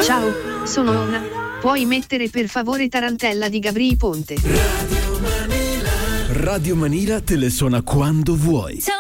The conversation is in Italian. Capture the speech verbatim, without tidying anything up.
Ciao, sono Ona. Puoi mettere per favore Tarantella di Gabri Ponte? Radio Manila te le suona quando vuoi.